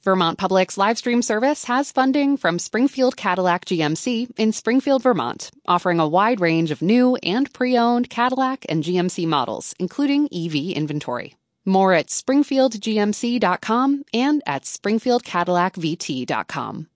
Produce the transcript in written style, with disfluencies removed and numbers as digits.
Vermont Public's live stream service has funding from Springfield Cadillac GMC in Springfield, Vermont, offering a wide range of new and pre-owned Cadillac and GMC models, including EV inventory. More at springfieldgmc.com and at springfieldcadillacvt.com.